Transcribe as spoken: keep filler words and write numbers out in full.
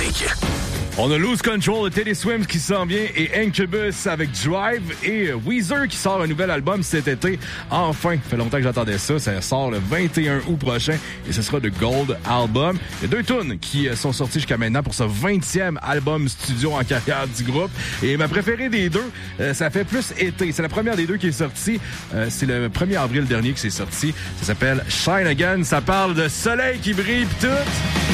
Classique. On a Lose Control de Teddy Swims qui s'en vient et Incubus avec Drive et Weezer qui sort un nouvel album cet été. Enfin, ça fait longtemps que j'attendais ça. Ça sort le vingt et un août prochain et ce sera le Gold Album. Il y a deux tunes qui sont sorties jusqu'à maintenant pour ce vingtième album studio en carrière du groupe. Et ma préférée des deux, euh, ça fait plus été. C'est la première des deux qui est sortie. Euh, c'est le premier avril dernier que c'est sorti. Ça s'appelle Shine Again. Ça parle de soleil qui brille pis tout.